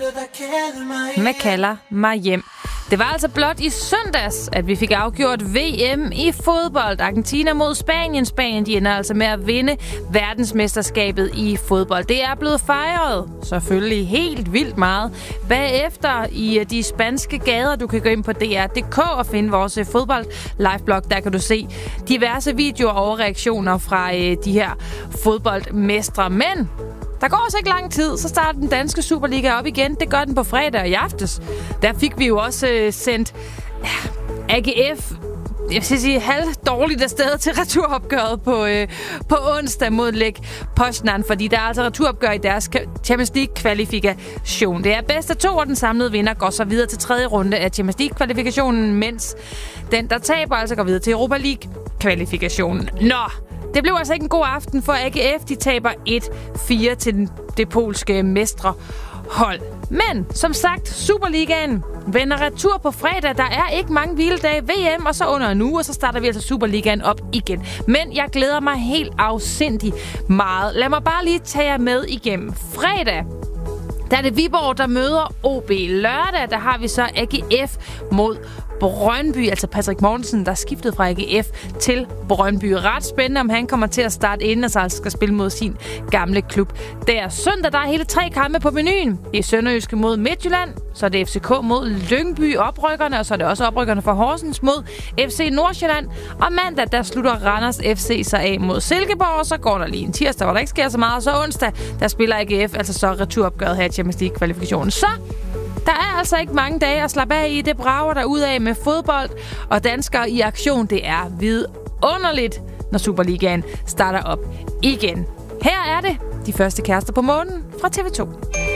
Med kalder mig hjem. Det var altså blot i søndags, at vi fik afgjort VM i fodbold. Argentina mod Spanien. Spanien de ender altså med at vinde verdensmesterskabet i fodbold. Det er blevet fejret, selvfølgelig helt vildt meget. Bagefter i de spanske gader, du kan gå ind på DR.dk og finde vores fodbold-liveblog. Der kan du se diverse videoer og reaktioner fra de her fodboldmestre. Men der går også ikke lang tid, så starter den danske Superliga op igen. Det gør den på fredag og i aftes. Der fik vi jo også sendt AGF, jeg skal sige, halvdårligt afsted til returopgøret på onsdag mod Lech Poznan, fordi der er altså returopgør i deres Champions League-kvalifikation. Det er bedst af 2, og den samlede vinder går så videre til 3. runde af Champions League-kvalifikationen, mens den, der taber, altså går videre til Europa League-kvalifikationen. Nå! Det blev altså ikke en god aften for AGF. De taber 1-4 til det polske mestrehold. Men som sagt, Superligaen vender retur på fredag. Der er ikke mange hviledage. VM, og så under en uge, og så starter vi altså Superligaen op igen. Men jeg glæder mig helt afsindigt meget. Lad mig bare lige tage jer med igennem. Fredag, der er det Viborg, der møder OB. Lørdag, der har vi så AGF mod Brøndby, altså Patrick Mortensen, der skiftede fra AGF til Brøndby. Ret spændende, om han kommer til at starte inden, og så skal spille mod sin gamle klub. Der søndag, der er hele 3 kampe på menuen. Det er Sønderjyske mod Midtjylland, så er det FCK mod Lyngby, oprykkerne, og så er det også oprykkerne fra Horsens mod FC Nordsjælland. Og mandag, der slutter Randers FC sig af mod Silkeborg, og så går der lige en tirsdag, hvor der ikke sker så meget, og så onsdag, der spiller AGF, altså så returopgøret her i Champions League-kvalifikationen. Så der er altså ikke mange dage at slappe af i. Det brager der ud af med fodbold og danskere i aktion. Det er vidunderligt, når Superligaen starter op igen. Her er det de første kærester på månen fra TV2.